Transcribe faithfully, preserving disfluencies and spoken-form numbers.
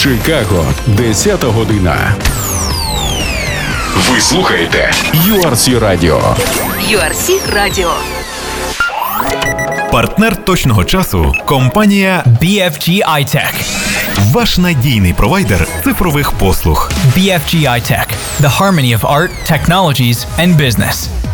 Чикаго, десята година. Ви слухаєте ю ар сі Radio. ю ар сі Radio. Партнер точного часу – компанія бі еф джі iTech. Ваш надійний провайдер цифрових послуг. бі еф джі iTech. The harmony of art, technologies and business.